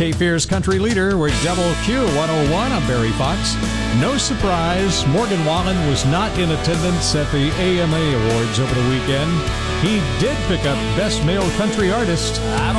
K-Fear's Country Leader, we're WQ101. I'm Barry Fox. No surprise, Morgan Wallen was not in attendance at the AMA Awards over the weekend. He did pick up Best Male Country Artist.